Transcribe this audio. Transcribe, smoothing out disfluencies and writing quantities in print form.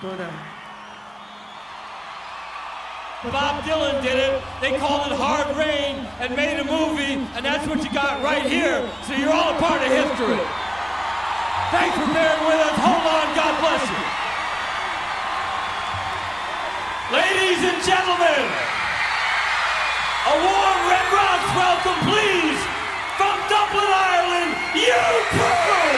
Bob Dylan did it. They called it Hard Rain and made a movie, and that's what you got right here. So you're all a part of history. Thanks for bearing with us. Hold on. God bless you. Ladies and gentlemen, a warm Red Rocks welcome, please, from Dublin, Ireland, U2!